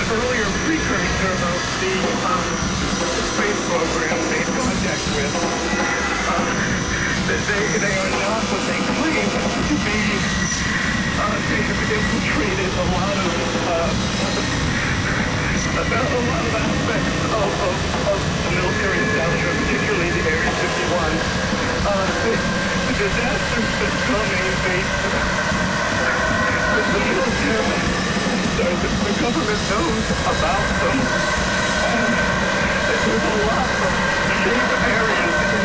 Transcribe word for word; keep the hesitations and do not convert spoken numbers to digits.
earlier precursor of the um, space program made contact with, uh, they, they are not what they claim to be. Uh, they have infiltrated a lot of, uh, a, a lot of aspects of, of, of the military establishment, particularly the Area fifty-one. Uh, the, the disasters that coming, they, the, the military, sorry, the, the government knows about them. And there's a lot of safe areas